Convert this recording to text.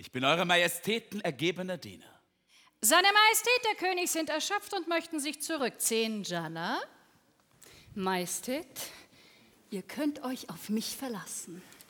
Ich bin Eure Majestäten ergebener Diener. Seine Majestät, der König, sind erschöpft und möchten sich zurückziehen. Jana? Majestät, ihr könnt euch auf mich verlassen.